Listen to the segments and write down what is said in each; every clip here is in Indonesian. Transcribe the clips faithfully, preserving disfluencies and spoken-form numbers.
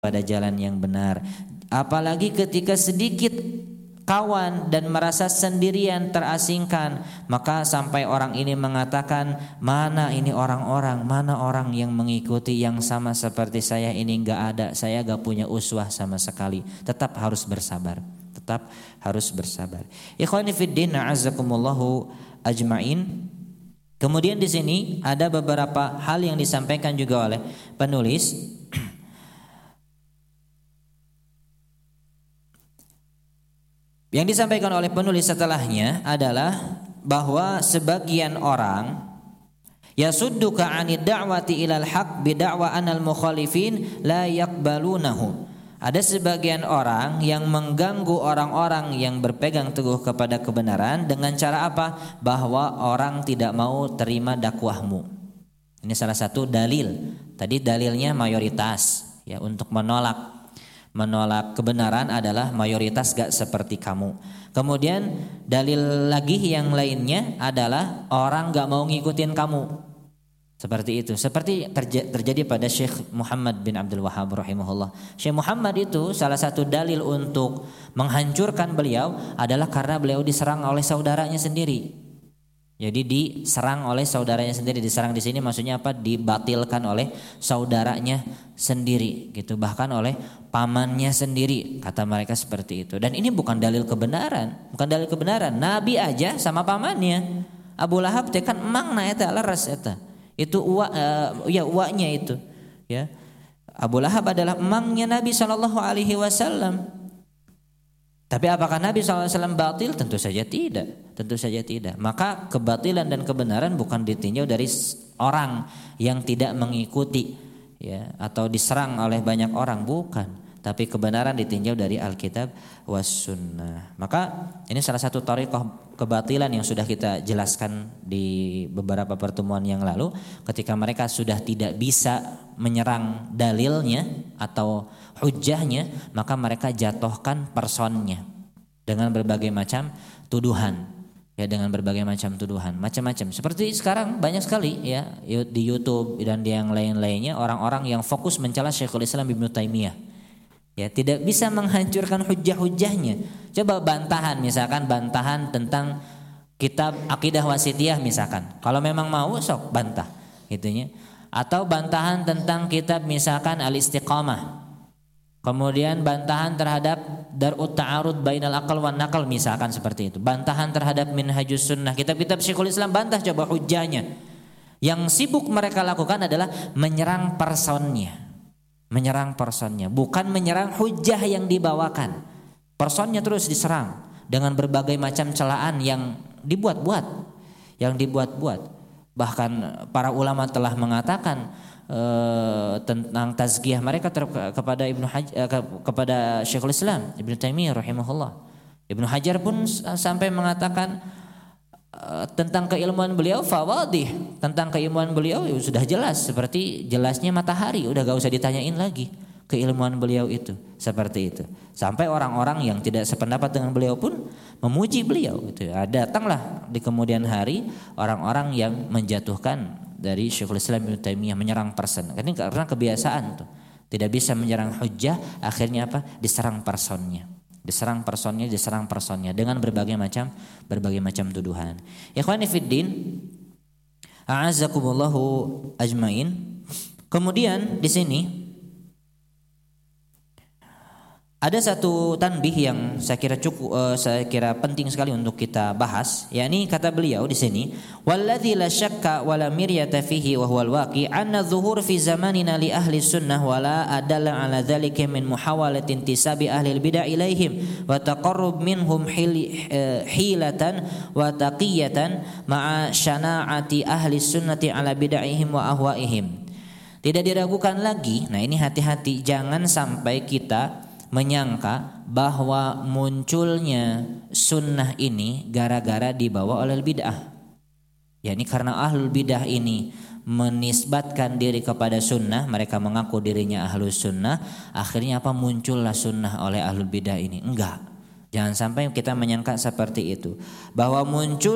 pada jalan yang benar. Apalagi ketika sedikit kawan dan merasa sendirian, terasingkan, maka sampai orang ini mengatakan, mana ini orang-orang, mana orang yang mengikuti yang sama seperti saya ini, enggak ada, saya enggak punya uswah sama sekali. Tetap harus bersabar, tetap harus bersabar. Ikhwani fiddin, a'azzakumullahu ajmain. Kemudian di sini ada beberapa hal yang disampaikan juga oleh penulis. Yang disampaikan oleh penulis setelahnya adalah bahwa sebagian orang yasudduka 'anid da'wati ilal haq bid'awa anal mukhalifin la yaqbalunahu. Ada sebagian orang yang mengganggu orang-orang yang berpegang teguh kepada kebenaran dengan cara apa? Bahwa orang tidak mau terima dakwahmu. Ini salah satu dalil. Tadi dalilnya mayoritas, ya, untuk menolak Menolak kebenaran adalah mayoritas gak seperti kamu. Kemudian dalil lagi yang lainnya adalah orang gak mau ngikutin kamu. Seperti itu. Seperti terja- terjadi pada Syekh Muhammad bin Abdul Wahhab rahimahullah. Syekh Muhammad itu salah satu dalil untuk menghancurkan beliau adalah karena beliau diserang oleh saudaranya sendiri. Jadi diserang oleh saudaranya sendiri. Diserang di sini maksudnya apa? Dibatilkan oleh saudaranya sendiri, gitu. Bahkan oleh pamannya sendiri, kata mereka seperti itu. Dan ini bukan dalil kebenaran, bukan dalil kebenaran. Nabi aja sama pamannya. Abu Lahab teh kan emangna eta leres eta. Itu uwa uh, ya uwanya itu, ya. Abu Lahab adalah emangnya Nabi sallallahu alaihi wasallam. Tapi apakah Nabi shallallahu alaihi wasallam batil? Tentu saja tidak. Tentu saja tidak. Maka kebatilan dan kebenaran bukan ditinjau dari orang yang tidak mengikuti, ya, atau diserang oleh banyak orang, bukan. Tapi kebenaran ditinjau dari Alkitab was sunnah. Maka ini salah satu thariqah kebatilan yang sudah kita jelaskan di beberapa pertemuan yang lalu. Ketika mereka sudah tidak bisa menyerang dalilnya atau hujjahnya, maka mereka jatuhkan personnya dengan berbagai macam tuduhan, ya, dengan berbagai macam tuduhan, macam-macam. Seperti sekarang banyak sekali, ya, di YouTube dan di yang lain-lainnya orang-orang yang fokus mencela Syekhul Islam Ibnu Taimiyah, ya, tidak bisa menghancurkan hujjah-hujjahnya. Coba bantahan, misalkan bantahan tentang kitab Aqidah Wasithiyah misalkan, kalau memang mau sok bantah, gitunya. Atau bantahan tentang kitab misalkan Al-Istiqamah. Kemudian bantahan terhadap Dar'ut Ta'arud Bainal Aqal wan Naqal misalkan seperti itu. Bantahan terhadap Minhajus Sunnah, kitab-kitab Syekhul Islam, bantah coba hujjahnya. Yang sibuk mereka lakukan adalah menyerang personnya. Menyerang personnya, bukan menyerang hujjah yang dibawakan. Personnya terus diserang dengan berbagai macam celaan yang dibuat-buat, yang dibuat-buat. Bahkan para ulama telah mengatakan Uh, tentang tazkiyah mereka ter- kepada Ibnu Haj- uh, ke- kepada Syekhul Islam Ibnu Taimiyah rahimahullah. Ibnu Hajar pun uh, sampai mengatakan uh, tentang keilmuan beliau fawadih, tentang keilmuan beliau ya, sudah jelas seperti jelasnya matahari, udah gak usah ditanyain lagi keilmuan beliau itu, seperti itu. Sampai orang-orang yang tidak sependapat dengan beliau pun memuji beliau gitu. Datanglah di kemudian hari orang-orang yang menjatuhkan dari Syekhul Islam Ibnu Taimiyah, menyerang person. Ini karena kebiasaan tuh. Tidak bisa menyerang hujjah, akhirnya apa? Diserang personnya. Diserang personnya, diserang personnya dengan berbagai macam berbagai macam tuduhan. Ikhwani fiddin, a'azzakumullahu ajmain. Kemudian di sini ada satu tanbih yang saya kira cukup, uh, saya kira penting sekali untuk kita bahas. Yakni kata beliau di sini, "Walladzi la syakka wa la miryata fihi wa huwal waqi' anna dhuhur fi zamanina li ahli sunnah wa la adalla 'ala dzalika min muhawalati intisabi ahli al-bid'ah ilaihim wa taqarrub minhum hil, uh, hilatan wa taqiyatan ma'a syana'ati ahli sunnati 'ala bid'ahihim wa ahwa'ihim." Tidak diragukan lagi. Nah, ini hati-hati, jangan sampai kita menyangka bahwa munculnya sunnah ini gara-gara dibawa oleh bid'ah. Ya, ini karena ahlul bid'ah ini menisbatkan diri kepada sunnah, mereka mengaku dirinya ahlus sunnah, akhirnya apa, muncullah sunnah oleh ahlul bid'ah ini. Enggak, jangan sampai kita menyangka seperti itu, bahwa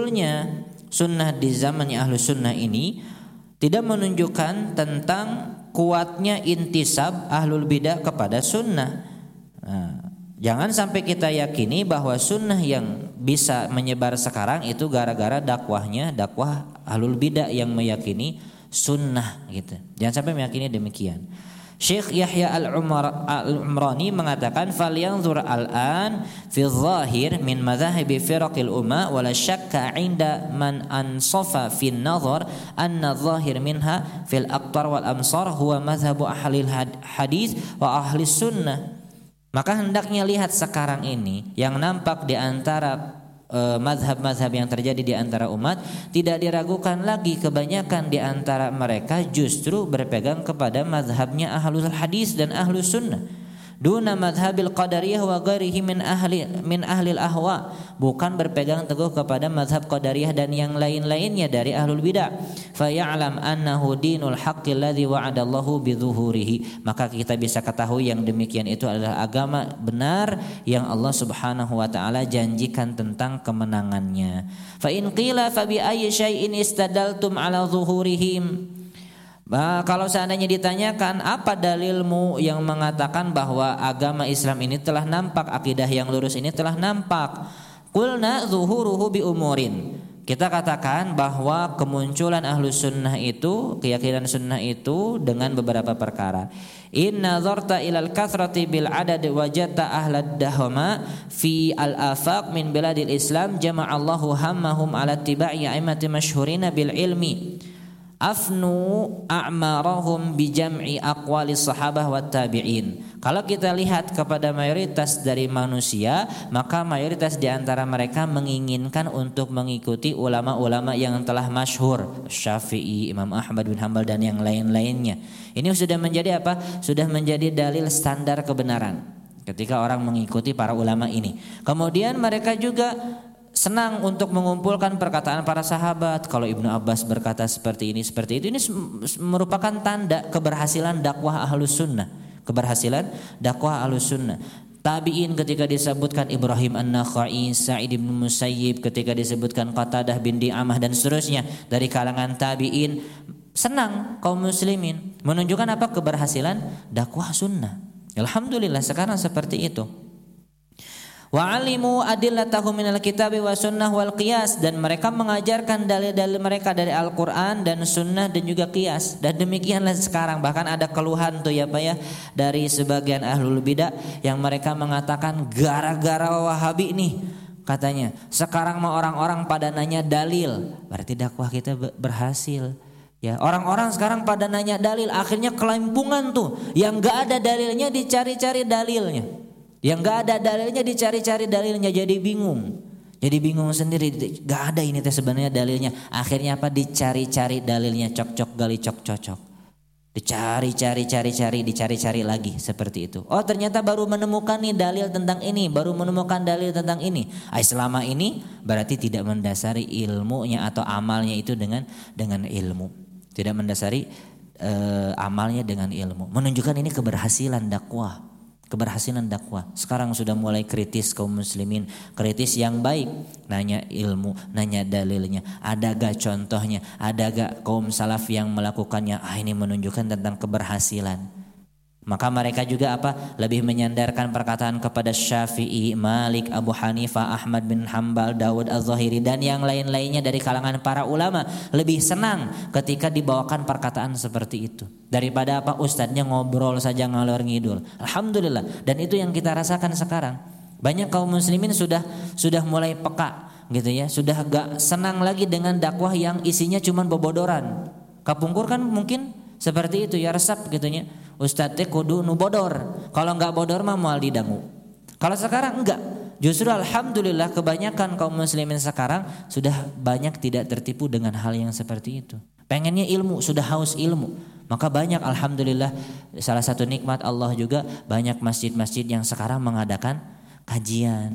munculnya sunnah di zamannya ahlus sunnah ini tidak menunjukkan tentang kuatnya intisab ahlul bidah kepada sunnah. Nah, jangan sampai kita yakini bahwa sunnah yang bisa menyebar sekarang itu gara-gara dakwahnya dakwah ahlul bidah yang meyakini sunnah gitu. Jangan sampai meyakini demikian. Syekh Yahya Al-Umar Al-Umrani mengatakan falyanzur al-an fi zahir min madhahibi firaqil umma wala syakka 'inda man ansafa fi an-nazar anna zahir minha fil aqtar wal amsar huwa madhhabu ahli hadis wa ahli sunnah. Maka hendaknya lihat sekarang ini yang nampak di antara Uh, mazhab-mazhab yang terjadi di antara umat, tidak diragukan lagi kebanyakan di antara mereka justru berpegang kepada mazhabnya ahlul hadis dan ahlus sunnah. Duna madhabil qadariyah wa ghairihi min ahli min ahlil ahwa, bukan berpegang teguh kepada mazhab qadariyah dan yang lain-lainnya dari ahlul bidah. Fa ya'lam annahu dinul haqqi alladhi wa'adallahu bidzuhurihi, maka kita bisa ketahui yang demikian itu adalah agama benar yang Allah Subhanahu wa taala janjikan tentang kemenangannya. Fa in qila fa bi ayyi syai'in istadaltum ala zuhurihim. Bah, kalau seandainya ditanyakan apa dalilmu yang mengatakan bahwa agama Islam ini telah nampak, akidah yang lurus ini telah nampak? Qulna zuhuruhu bi umurin. Kita katakan bahwa kemunculan ahlus sunnah itu, keyakinan sunnah itu dengan beberapa perkara. In nazarta ilal kathrati bil adad wajadta ahlad dahama fi al afaq min biladil Islam jama'allahu hammahum ala tiba'i a'immati masyhurina bil ilmi. Afnu a'marahum bijam'i aqwalis sahabah wat tabi'in. Kalau kita lihat kepada mayoritas dari manusia, maka mayoritas di antara mereka menginginkan untuk mengikuti ulama-ulama yang telah masyhur, Syafi'i, Imam Ahmad bin Hanbal dan yang lain-lainnya. Ini sudah menjadi apa? Sudah menjadi dalil standar kebenaran ketika orang mengikuti para ulama ini. Kemudian mereka juga senang untuk mengumpulkan perkataan para sahabat. Kalau Ibnu Abbas berkata seperti ini, seperti itu, ini merupakan tanda keberhasilan dakwah ahlus sunnah. Keberhasilan dakwah ahlus sunnah. Tabi'in ketika disebutkan Ibrahim An-Nakhai, Sa'id bin Musayyib, ketika disebutkan Qatadah bin Di'amah dan seterusnya dari kalangan tabi'in, senang kaum muslimin, menunjukkan apa? Keberhasilan dakwah sunnah. Alhamdulillah sekarang seperti itu. Wa alimu adillatahu minal kitabi wa sunnah wal qiyas, dan mereka mengajarkan dalil-dalil mereka dari Al-Qur'an dan sunnah dan juga qiyas. Dan demikianlah sekarang, bahkan ada keluhan tuh ya Pak ya dari sebagian ahlul bidah yang mereka mengatakan gara-gara Wahabi nih katanya sekarang mah orang-orang pada nanya dalil, berarti dakwah kita berhasil. Ya, orang-orang sekarang pada nanya dalil, akhirnya kelimpungan tuh, yang enggak ada dalilnya dicari-cari dalilnya. Yang gak ada dalilnya dicari-cari dalilnya, jadi bingung. Jadi bingung sendiri, gak ada ini teh sebenarnya dalilnya. Akhirnya apa? Dicari-cari dalilnya, cok-cok gali cok-cocok. Dicari-cari, cari-cari, dicari-cari lagi seperti itu. Oh ternyata baru menemukan nih dalil tentang ini, baru menemukan dalil tentang ini. Ay, selama ini berarti tidak mendasari ilmunya atau amalnya itu dengan dengan ilmu. Tidak mendasari uh, amalnya dengan ilmu. Menunjukkan ini keberhasilan dakwah. Keberhasilan dakwah. Sekarang sudah mulai kritis kaum muslimin, kritis yang baik, nanya ilmu, nanya dalilnya, ada gak contohnya, ada gak kaum salaf yang melakukannya. Ah, ini menunjukkan tentang keberhasilan. Maka mereka juga apa? Lebih menyandarkan perkataan kepada Syafi'i, Malik, Abu Hanifah, Ahmad bin Hanbal, Dawud Az-Zahiri dan yang lain-lainnya dari kalangan para ulama. Lebih senang ketika dibawakan perkataan seperti itu daripada apa? Ustadznya ngobrol saja ngalor ngidul. Alhamdulillah. Dan itu yang kita rasakan sekarang. Banyak kaum muslimin sudah sudah mulai peka gitu ya. Sudah gak senang lagi dengan dakwah yang isinya cuma bobodoran. Kapungkur kan mungkin seperti itu ya, resep gitunya. Ustadz teh kudu nu bodor. Kalau enggak bodor mah moal didangu. Kalau sekarang enggak. Justru alhamdulillah kebanyakan kaum muslimin sekarang sudah banyak tidak tertipu dengan hal yang seperti itu. Pengennya ilmu, sudah haus ilmu. Maka banyak alhamdulillah, salah satu nikmat Allah juga banyak masjid-masjid yang sekarang mengadakan kajian.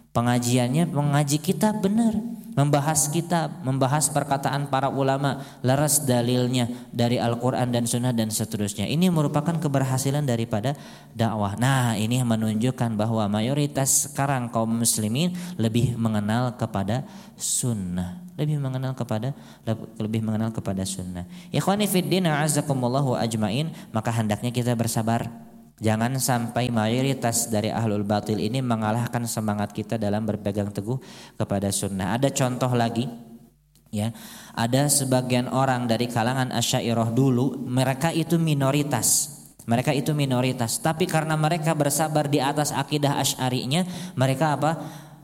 Pengajiannya mengaji kitab benar, membahas kitab, membahas perkataan para ulama, leres dalilnya dari Al-Quran dan Sunnah dan seterusnya. Ini merupakan keberhasilan daripada dakwah. Nah, ini menunjukkan bahwa mayoritas sekarang kaum muslimin lebih mengenal kepada sunnah, lebih mengenal kepada lebih mengenal kepada sunnah. Ikhwani fiddin, a'azzakumullah wa ajmain. Maka hendaknya kita bersabar. Jangan sampai mayoritas dari ahlul batil ini mengalahkan semangat kita dalam berpegang teguh kepada sunnah. Ada contoh lagi, ya, ada sebagian orang dari kalangan Asy'ariyah dulu, mereka itu minoritas, mereka itu minoritas, tapi karena mereka bersabar di atas akidah Asy'arinya, mereka apa?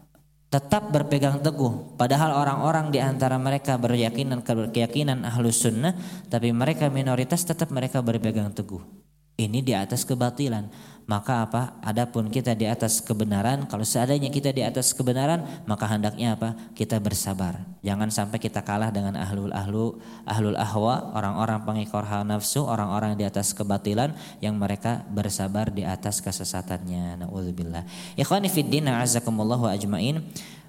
Tetap berpegang teguh. Padahal orang-orang di antara mereka berkeyakinan keyakinan ahlus sunnah, tapi mereka minoritas, tetap mereka berpegang teguh. Ini di atas kebatilan. Maka apa? Adapun kita di atas kebenaran, kalau seandainya kita di atas kebenaran, maka hendaknya apa? Kita bersabar. Jangan sampai kita kalah dengan ahlul ahlu ahlul ahwa, orang-orang pengikut hawa nafsu, orang-orang di atas kebatilan yang mereka bersabar di atas kesesatannya. Nauzubillah. Ikhwani fiddin, a'azzakumullah wa ajmain.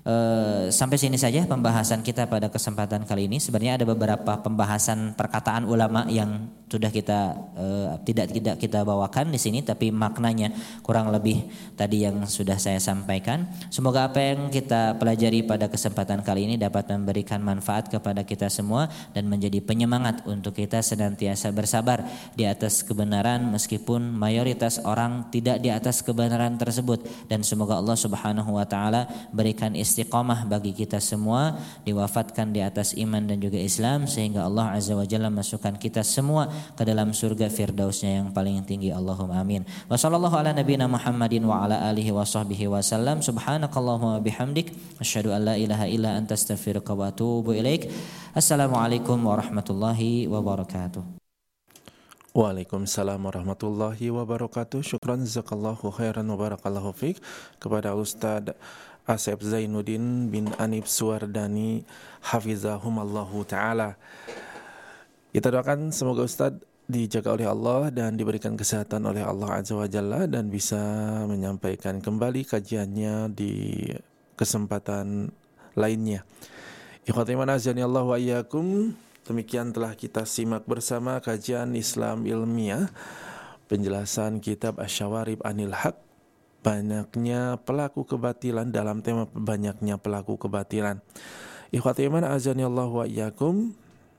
Uh, sampai sini saja pembahasan kita pada kesempatan kali ini. Sebenarnya ada beberapa pembahasan perkataan ulama yang sudah kita uh, tidak tidak kita bawakan di sini, tapi maknanya kurang lebih tadi yang sudah saya sampaikan. Semoga apa yang kita pelajari pada kesempatan kali ini dapat memberikan manfaat kepada kita semua dan menjadi penyemangat untuk kita senantiasa bersabar di atas kebenaran meskipun mayoritas orang tidak di atas kebenaran tersebut, dan semoga Allah Subhanahu wa taala berikan istiqamah bagi kita semua, diwafatkan di atas iman dan juga Islam, sehingga Allah Azza wa Jalla masukkan kita semua ke dalam surga firdausnya yang paling tinggi. Allahumma amin. Wa sallallahu ala nabiyina Muhammadin wa ala alihi wa sahbihi wa sallam. Subhanakallahumma bihamdik asyhadu an la ilaha illa anta astaghfiruka wa atubu ilaik. Assalamualaikum warahmatullahi wabarakatuh. Waalaikumsalam warahmatullahi wabarakatuh. Syukran jazakallahu khairan wa barakallahu fiik kepada Ustaz Asep Zainuddin bin Anif Suwardani hafizahumallahu ta'ala. Kita doakan semoga Ustaz dijaga oleh Allah dan diberikan kesehatan oleh Allah Azza wa Jalla dan bisa menyampaikan kembali kajiannya di kesempatan lainnya. Ikhwati iman azani Allah wa iyyakum. Demikian telah kita simak bersama kajian Islam ilmiah, penjelasan kitab Asy-Syawarib Anil Haq, banyaknya pelaku kebatilan, dalam tema banyaknya pelaku kebatilan. Ikhwati iman azani Allah wa iyyakum.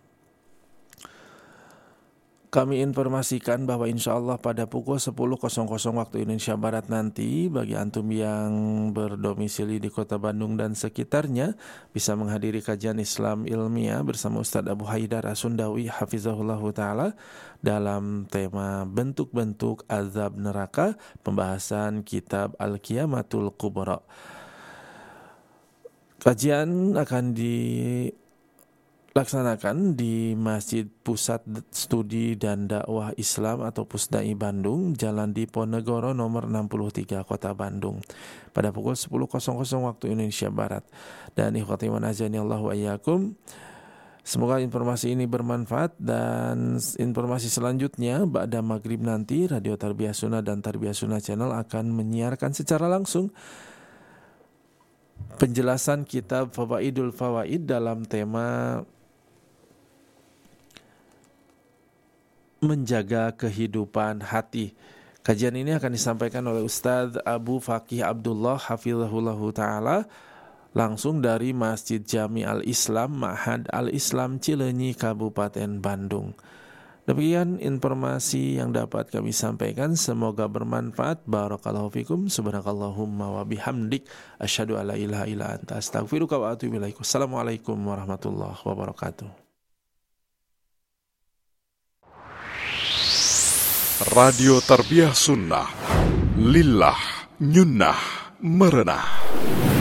Kami informasikan bahwa insya Allah pada pukul sepuluh waktu Indonesia Barat nanti, bagi antum yang berdomisili di kota Bandung dan sekitarnya bisa menghadiri kajian Islam ilmiah bersama Ustaz Abu Haidar As-Sundawi hafizahullahu ta'ala dalam tema bentuk-bentuk azab neraka, pembahasan kitab Al-Qiyamatul Kubra. Kajian akan di laksanakan di Masjid Pusat Studi dan Dakwah Islam atau Pusdai Bandung, Jalan Diponegoro nomor enam puluh tiga, Kota Bandung, pada pukul sepuluh waktu Indonesia Barat. Dan ikhwati wa azani Allah wa iyyakum, semoga informasi ini bermanfaat, dan informasi selanjutnya ba'da maghrib nanti Radio Tarbiyah Sunnah dan Tarbiyah Sunnah Channel akan menyiarkan secara langsung penjelasan kitab Fawaidul Fawaid dalam tema menjaga kehidupan hati. Kajian ini akan disampaikan oleh Ustaz Abu Fakih Abdullah hafizahullahu ta'ala langsung dari Masjid Jami Al-Islam Ma'had Al-Islam Cileunyi, Kabupaten Bandung. Demikian informasi yang dapat kami sampaikan, semoga bermanfaat. Barakallahu fikum, subhanakallahumma wa bihamdik asyhadu an la ilaha illa anta astaghfiruka wa atubu ilaik. Assalamualaikum warahmatullahi wabarakatuh. Radio Tarbiyah Sunnah Lillah Nyunnah Merenah.